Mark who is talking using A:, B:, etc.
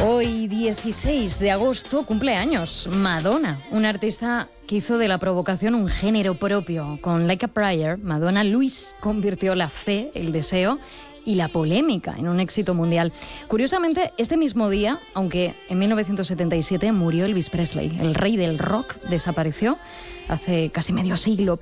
A: Hoy, 16 de agosto, cumpleaños Madonna, una artista que hizo de la provocación un género propio. Con Like a Prayer, Madonna Luis convirtió la fe, el deseo y la polémica en un éxito mundial. Curiosamente, este mismo día, aunque en 1977 murió Elvis Presley, el rey del rock, desapareció hace casi medio siglo.